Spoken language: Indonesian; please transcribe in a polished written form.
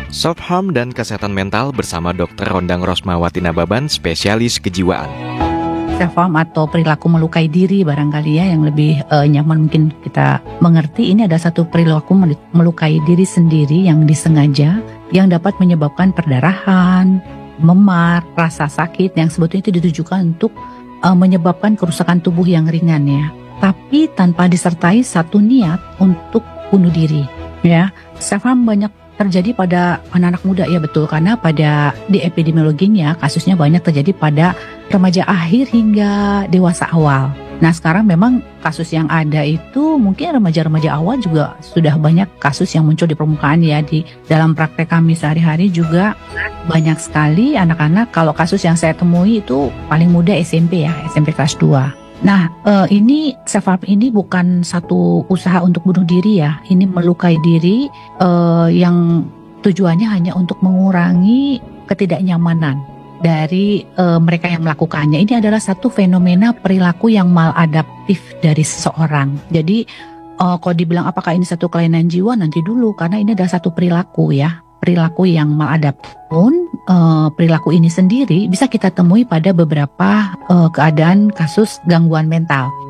Self-harm dan kesehatan mental bersama Dr. Rondang Rosmawati Nababan, spesialis kejiwaan. Self-harm atau perilaku melukai diri barangkali ya yang lebih nyaman mungkin kita mengerti. Ini ada satu perilaku melukai diri sendiri yang disengaja, yang dapat menyebabkan perdarahan, memar, rasa sakit yang sebetulnya itu ditujukan untuk menyebabkan kerusakan tubuh yang ringan ya. Tapi tanpa disertai satu niat untuk bunuh diri ya. Self-harm banyak terjadi pada anak-anak muda ya, betul, karena di epidemiologinya kasusnya banyak terjadi pada remaja akhir hingga dewasa awal. Nah sekarang memang kasus yang ada itu mungkin remaja-remaja awal juga sudah banyak kasus yang muncul di permukaan ya. Di dalam praktek kami sehari-hari juga banyak sekali anak-anak. Kalau kasus yang saya temui itu paling muda SMP ya, SMP kelas 2. Nah, ini self-harm ini bukan satu usaha untuk bunuh diri ya. Ini melukai diri yang tujuannya hanya untuk mengurangi ketidaknyamanan dari mereka yang melakukannya. Ini adalah satu fenomena perilaku yang maladaptif dari seseorang. Jadi, kalau dibilang apakah ini satu kelainan jiwa, nanti dulu, karena ini adalah satu perilaku ya. Perilaku yang maladaptif pun perilaku ini sendiri bisa kita temui pada beberapa keadaan kasus gangguan mental.